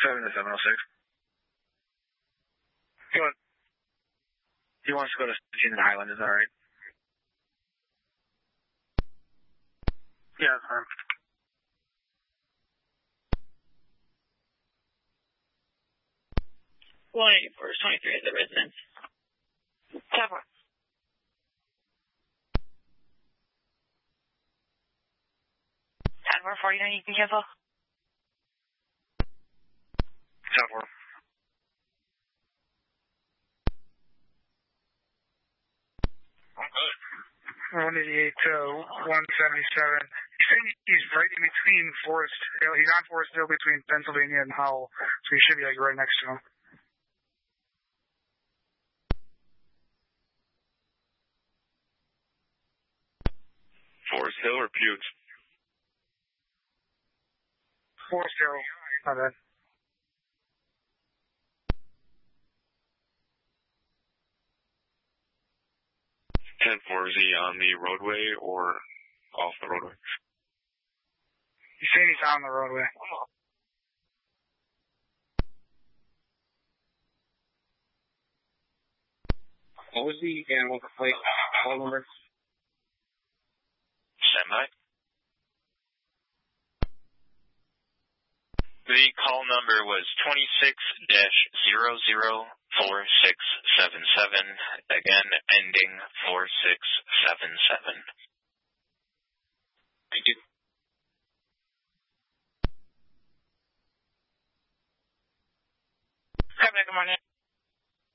7 to 706. Go ahead. He wants to go to 16 in Highland, is that right? Yeah, that's fine. 184 is 23 at the residence. Tavor. Tavor, 49, you can cancel. Tavor. 188 to 177. He's saying he's right in between Forest Hill. He's on Forest Hill between Pennsylvania and Howell, so he should be like right next to him. Forest Hill or Butte? Forest Hill. My bad. Is he on the roadway or off the roadway? He's saying he's on the roadway. What was the animal plate call number? Semi. The call number was 26-004677. Again, ending 4677.